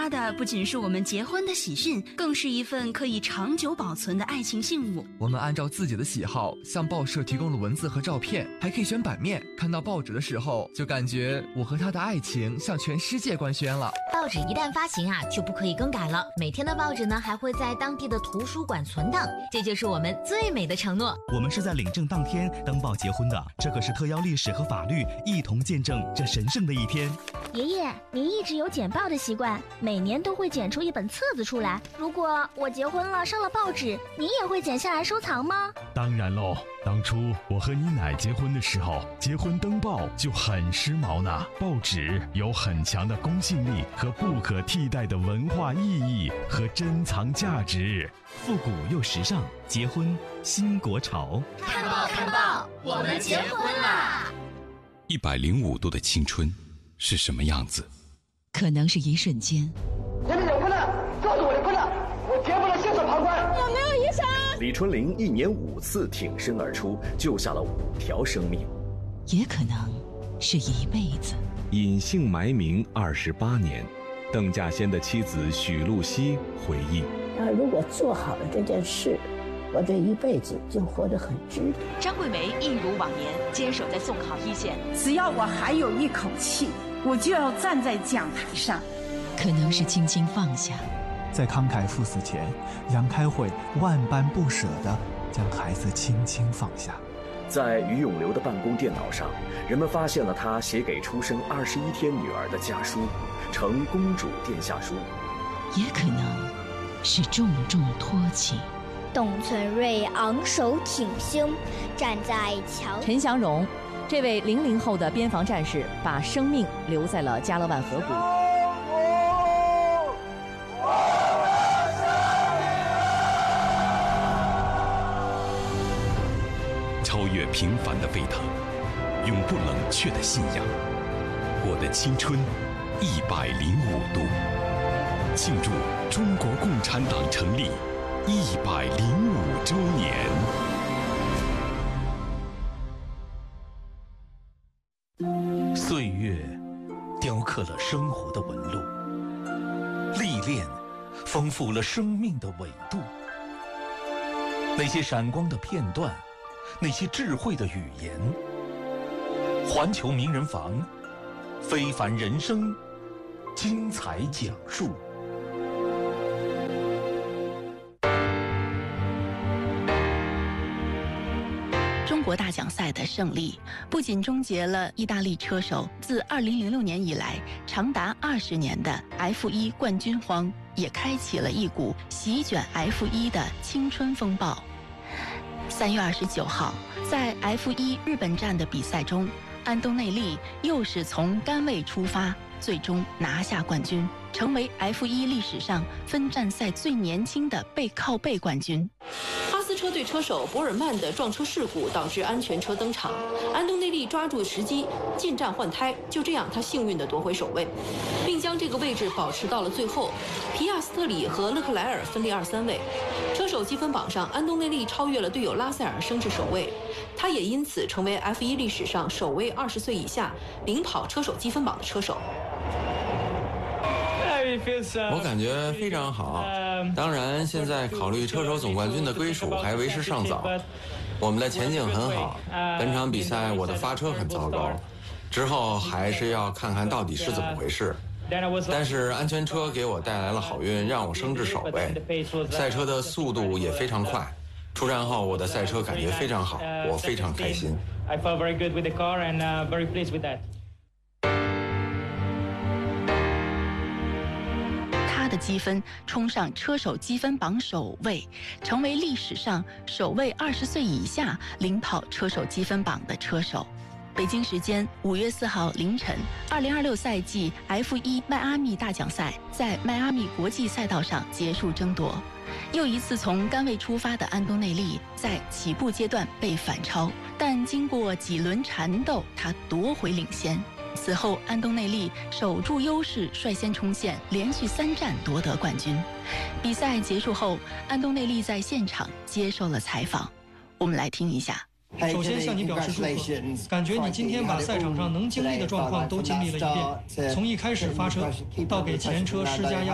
发的不仅是我们结婚的喜讯，更是一份可以长久保存的爱情信物。 我们按照自己的喜好向报社提供了文字和照片，还可以选版面。看到报纸的时候，就感觉我和他的爱情向全世界官宣了。 报纸一旦发行就不可以更改了。每天的报纸呢，还会在当地的图书馆存档，这就是我们最美的承诺。 我们是在领证当天登报结婚的，这可是特邀历史和法律一同见证这神圣的一天。 爷爷，您一直有剪报的习惯，每年都会剪出一本册子出来。如果我结婚了上了报纸，您也会剪下来收藏吗？ 当然喽，当初我和你奶结婚的时候，结婚登报就很时髦呢。报纸有很强的公信力和不可替代的文化意义和珍藏价值， 复古又时尚，结婚新国潮。 看报看报，我们结婚啦 ！105度的青春是什么样子？ 可能是一瞬间。 你们有困难，告诉我的困难，我绝不能袖手旁观。 有没有医生？ 李春林1年5次挺身而出，救下了5条生命。 也可能是一辈子。 隐姓埋名28年，邓稼先的妻子许露西回忆： 他如果做好了这件事，我这一辈子就活得很值得。 张桂梅一如往年坚守在送考一线， 只要我还有一口气，我就要站在讲台上。 可能是轻轻放下， 在慷慨赴死前，杨开慧万般不舍地将孩子轻轻放下。 在于永流的办公电脑上，人们发现了他写给出生21天女儿的家书，呈公主殿下书。 也可能是重重托起。 董存瑞昂首挺胸，站在桥。 陈祥荣，这位00后的边防战士，把生命留在了加勒万河谷。 超越平凡的沸腾，永不冷却的信仰。我的青春105度，庆祝中国共产党成立105周年。 岁月雕刻了生活的纹路，历练丰富了生命的纬度。那些闪光的片段，那些智慧的语言，环球名人房，非凡人生，精彩讲述。 中国大奖赛的胜利，不仅终结了意大利车手自2006年以来长达20年的 F1 冠军荒，也开启了一股席卷 F1 的青春风暴。3月29号，在 F1 日本站的比赛中，安东内利又是从杆位出发，最终拿下冠军，成为 F1 历史上分站赛最年轻的背靠背冠军。 哈斯车队车手博尔曼的撞车事故导致安全车登场，安东内利抓住时机进站换胎，就这样他幸运地夺回首位，并将这个位置保持到了最后。皮亚斯特里和勒克莱尔分列2、3位。车手积分榜上，安东内利超越了队友拉塞尔，升至首位，他也因此成为 F1 历史上首位20岁以下领跑车手积分榜的车手。 我感觉非常好，当然现在考虑车手总冠军的归属还为时尚早。我们的前景很好，本场比赛我的发车很糟糕，之后还是要看看到底是怎么回事。但是安全车给我带来了好运，让我升至首位。赛车的速度也非常快，出站后我的赛车感觉非常好，我非常开心。 他的积分冲上车手积分榜首位，成为历史上首位20岁以下领跑车手积分榜的车手。北京时间5月4号凌晨，2026赛季 F1 迈阿密大奖赛在迈阿密国际赛道上结束争夺。又一次从杆位出发的安东内利在起步阶段被反超，但经过几轮缠斗，他夺回领先。此后，安东内利守住优势，率先冲线，连续3站夺得冠军。比赛结束后，安东内利在现场接受了采访，我们来听一下。 首先向你表示祝贺，感觉你今天把赛场上能经历的状况都经历了一遍，从一开始发车到给前车施加压